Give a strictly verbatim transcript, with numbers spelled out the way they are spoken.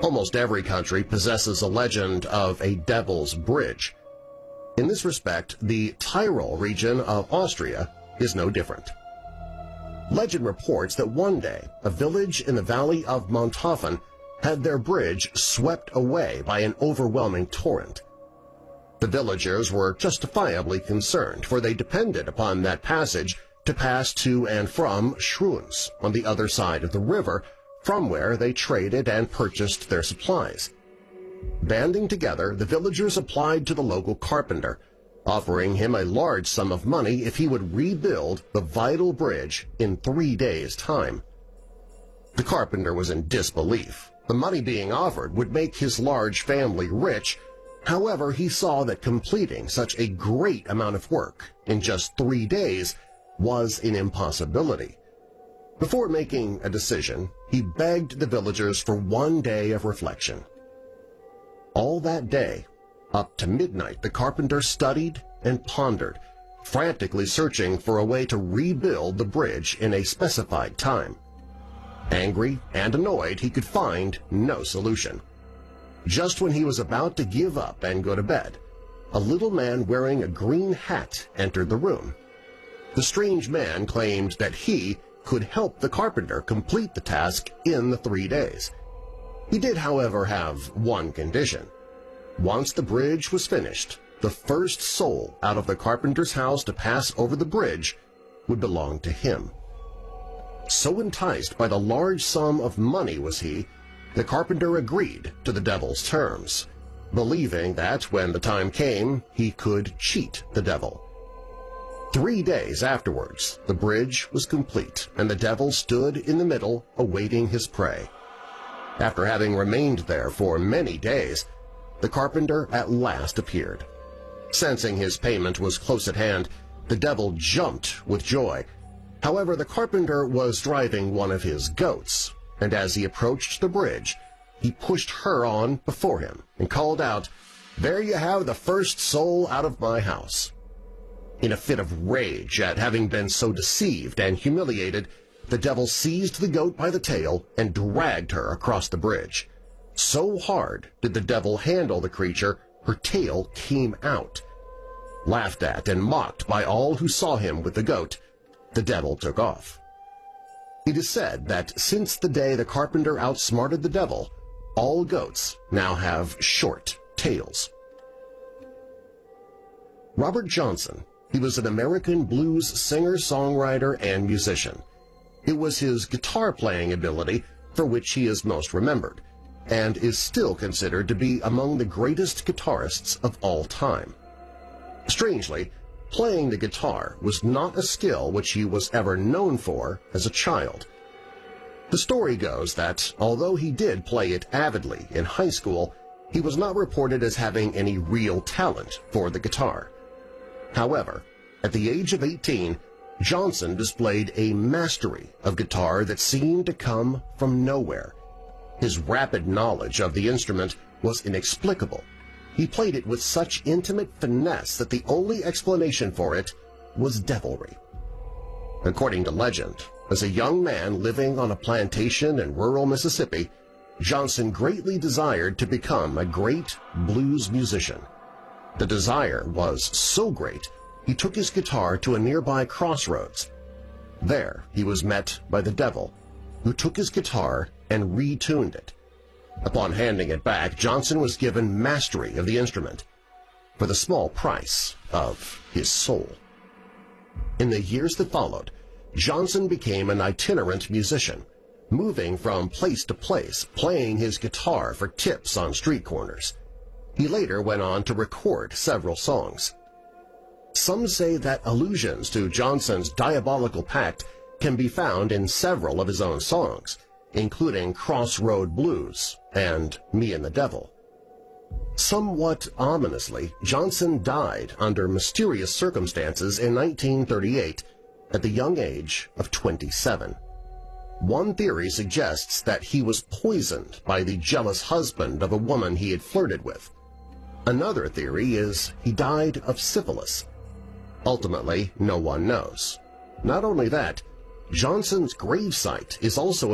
Almost every country possesses a legend of a Devil's Bridge. In this respect, the Tyrol region of Austria is no different. Legend reports that one day, a village in the valley of Monthofen had their bridge swept away by an overwhelming torrent. The villagers were justifiably concerned, for they depended upon that passage to pass to and from Schruns on the other side of the river, from where they traded and purchased their supplies. Banding together, the villagers applied to the local carpenter, offering him a large sum of money if he would rebuild the vital bridge in three days' time. The carpenter was in disbelief. The money being offered would make his large family rich. However, he saw that completing such a great amount of work in just three days was an impossibility. Before making a decision, he begged the villagers for one day of reflection. All that day, up to midnight, the carpenter studied and pondered, frantically searching for a way to rebuild the bridge in a specified time. Angry and annoyed, he could find no solution. Just when he was about to give up and go to bed, a little man wearing a green hat entered the room. The strange man claimed that he could help the carpenter complete the task in the three days. He did, however, have one condition. Once the bridge was finished, the first soul out of the carpenter's house to pass over the bridge would belong to him. So enticed by the large sum of money was he, the carpenter agreed to the devil's terms, believing that when the time came, he could cheat the devil. Three days afterwards, the bridge was complete, and the devil stood in the middle awaiting his prey. After having remained there for many days, the carpenter at last appeared. Sensing his payment was close at hand, the devil jumped with joy. However, the carpenter was driving one of his goats, and as he approached the bridge, he pushed her on before him and called out, "There you have the first soul out of my house." In a fit of rage at having been so deceived and humiliated, the devil seized the goat by the tail and dragged her across the bridge. So hard did the devil handle the creature, her tail came out. Laughed at and mocked by all who saw him with the goat, the devil took off. It is said that since the day the carpenter outsmarted the devil, all goats now have short tails. Robert Johnson. He was an American blues singer, songwriter, and musician. It was his guitar-playing ability for which he is most remembered, and is still considered to be among the greatest guitarists of all time. Strangely, playing the guitar was not a skill which he was ever known for as a child. The story goes that, although he did play it avidly in high school, he was not reported as having any real talent for the guitar. However, at the age of eighteen, Johnson displayed a mastery of guitar that seemed to come from nowhere. His rapid knowledge of the instrument was inexplicable. He played it with such intimate finesse that the only explanation for it was devilry. According to legend, as a young man living on a plantation in rural Mississippi, Johnson greatly desired to become a great blues musician. The desire was so great, he took his guitar to a nearby crossroads. There he was met by the devil, who took his guitar and retuned it. Upon handing it back, Johnson was given mastery of the instrument for the small price of his soul. In the years that followed, Johnson became an itinerant musician, moving from place to place, playing his guitar for tips on street corners. He later went on to record several songs. Some say that allusions to Johnson's diabolical pact can be found in several of his own songs, including Crossroad Blues and Me and the Devil. Somewhat ominously, Johnson died under mysterious circumstances in nineteen thirty-eight at the young age of twenty-seven. One theory suggests that he was poisoned by the jealous husband of a woman he had flirted with. Another theory is he died of syphilis. Ultimately, no one knows. Not only that, Johnson's gravesite is also